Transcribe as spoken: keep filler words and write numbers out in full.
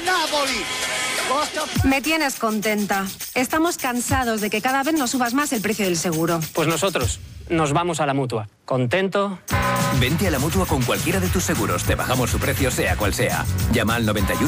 Napoli. Me tienes contenta. Estamos cansados de que cada vez nos subas más el precio del seguro. Pues nosotros nos vamos a la Mutua. ¿Contento? Vente a la Mutua con cualquiera de tus seguros. Te bajamos su precio sea cual sea. Llama al noventa y uno